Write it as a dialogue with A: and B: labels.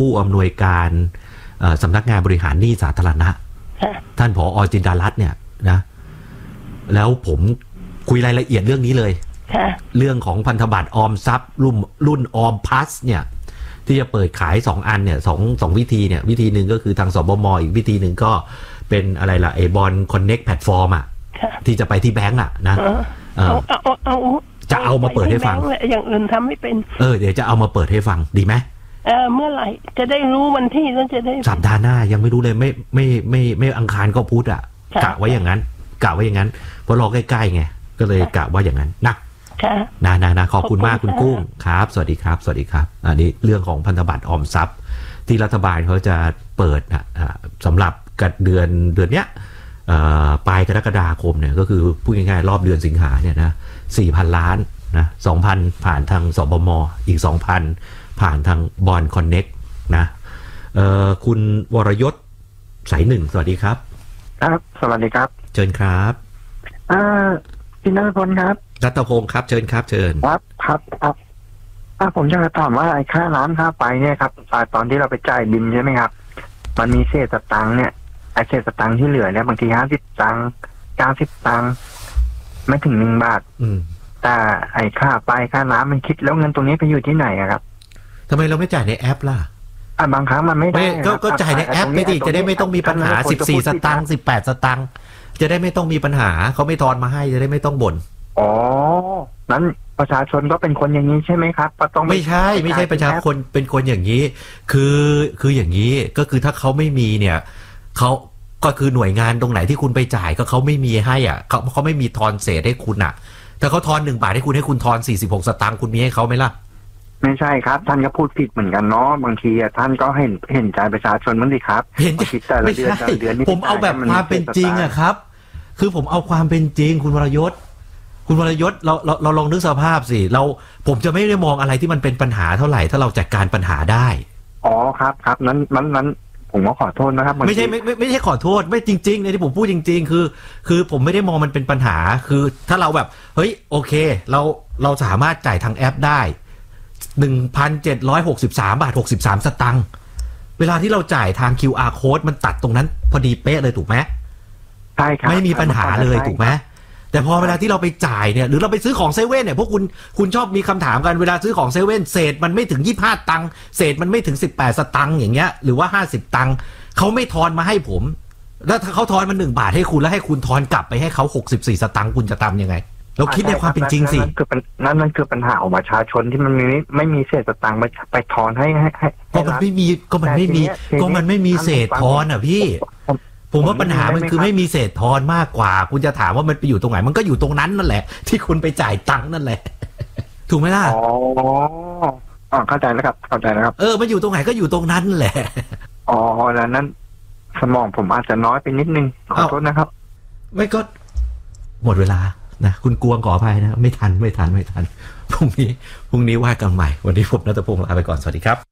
A: ผู้อำนวยการสำนักงานบริหารหนี้สาธารณะท่านผอ.จินดารัตน์เนี่ยนะแล้วผมคุยรายละเอียดเรื่องนี้เลยเรื่องของพันธบัตรออมทรัพย์รุ่นออมพลัสเนี่ยที่จะเปิดขาย2อันเนี่ยสองวิธีเนี่ยวิธีหนึ่งก็คือทางสบม.อีกวิธีหนึ่งก็เป็นอะไรล่ะไอ้บอนคอนเน็กแพลตฟอร์มอ่ะที่จะไปที่แบงก์อ่ะนะจะเอามาเปิดให้ฟัง
B: อย่างอื่นทำไม่เป็น
A: เดี๋ยวจะเอามาเปิดให้ฟังดีไหม
B: เมื่อไหร่จะได้รู้วันที่แล้วจะได้
A: สัปดาห์หน้ายังไม่รู้เลยไม่อังคารก็พุธอ่ะกะไว้อย่างนั้นเพราะรอใกล้ๆไงก็เลยกะว่าอย่างนั้นนะขอบคุณมากคุณกุ้งครับสวัสดีครับอันนี้เรื่องของพันธบัตรออมทรัพย์ที่รัฐบาลเขาจะเปิดสำหรับเดือนเนี้ยปลายกรกฎาคมเนี่ยก็คือพูดง่ายๆรอบเดือนสิงหาเนี่ยนะ 4,000 ล้านนะ 2,000 ผ่านทางสบม.อีก 2,000 ผ่านทางบอนคอนเน็กนะคุณวรยศสายหนึ่งสวัสดีครับ
C: สวัสดีครับ
A: เชิญครับ
C: พี่ณัฐพลครับ
A: รัตพงศ์ครับเชิญครับ
C: ครับผมจะถามว่าไอ้ค่าน้ำค่าไฟเนี่ยครับตอนที่เราไปจ่ายบิลใช่ไหมครับมันมีเศษสตังค์เนี่ยไอ้เศษสตังค์ที่เหลือเนี่ยบางที50 ตังค์90 ตังค์ไม่ถึง1 บาทแต่ไอ้ค่าไฟค่าน้ำมันคิดแล้วเงินตรงนี้ไปอยู่ที่ไหนครับ
A: ทำไมเราไม่จ่ายในแอปล่ะ
C: บางครั้งมันไม่ได้
A: ก็จ่ายในแอปไปดิจะได้ไม่ต้องมีปัญหา14 สตางค์18 สตางค์จะได้ไม่ต้องมีปัญหาเขาไม่ทอนมาให้จะได้ไม่ต้องบ่น
C: นั้นประชาชนก็เป็นคนอย่างนี้ใช่ไหมครับต้อง
A: ไม่ใช่ประชาชนเป็นคนอย่างนี้คืออย่างนี้ก็คือถ้าเขาไม่มีเนี่ยเขาก็คือหน่วยงานตรงไหนที่คุณไปจ่ายก็เขาไม่มีให้อ่ะเขาไม่มีทอนเศษให้คุณอ่ะถ้าเขาทอน1 บาทให้คุณทอน46 สตางค์คุณมีให้เขาไหมล่ะ
C: ไม่ใช่ครับท่านก็พูดผิดเหมือนกันเนาะบางทีท่านก็เห็นใจประชาชนมั้งดิครับ
A: เห็นแต่ละเดือนผมเอาแบบความเป็นจริงอะครับคือผมเอาความเป็นจริงคุณวรยศเราลองนึกสภาพสิผมจะไม่ได้มองอะไรที่มันเป็นปัญหาเท่าไหร่ถ้าเราจัดการปัญหาได้
C: ครับนั้นผมก็ขอโทษนะครับ
A: ไม่ใช่ขอโทษไม่จริงๆในที่ผมพูดจริงๆคือผมไม่ได้มองมันเป็นปัญหาคือถ้าเราแบบเฮ้ยโอเคเราสามารถจ่ายทางแอปได้ 1,763 บาท 63 สตางค์เวลาที่เราจ่ายทาง QR code มันตัดตรงนั้นพอดีเป๊ะเลยถูกไหม
C: ใช่ครับ
A: ไม่มีปัญหาเลยถูกไหมแต่พอเวลาที่เราไปจ่ายเนี่ยหรือเราไปซื้อของเซเว่นเนี่ยพวกคุณชอบมีคำถามกันเวลาซื้อของเซเว่นเศษมันไม่ถึง25 ตังค์เศษมันไม่ถึง18 สตังค์อย่างเงี้ยหรือว่า50 ตังค์เขาไม่ทอนมาให้ผมแล้วถ้าเขาทอนมา1 บาทให้คุณแล้วให้คุณทอนกลับไปให้เขา64 สตังค์คุณจะทำยังไงเราคิดในความเป็นจริงสิ
C: นั่นคือปัญหาของประชาชนที่มันไม่มีเศษสตังค์ไปทอนให้
A: ก็มันไม่มีเศษทอนอ่ะพี่ผมว่าปัญหามันคือไม่มีเศษทอนมากกว่าคุณจะถามว่ามันไปอยู่ตรงไหนมันก็อยู่ตรงนั้นนั่นแหละที่คุณไปจ่ายตังค์นั่นแหละถูกไหมล่ะ
C: เข้าใจแล้วครับ
A: มันอยู่ตรงไหนก็อยู่ตรงนั้นแหละ
C: แล้วนั้นสมองผมอาจจะน้อยไปนิดนึงขอโทษนะครับ
A: ไม่ก็หมดเวลานะคุณกวงขออภัยนะไม่ทันพรุ่งนี้ว่ากันใหม่วันนี้ผมณัฐพงศ์ลาไปก่อนสวัสดีครับ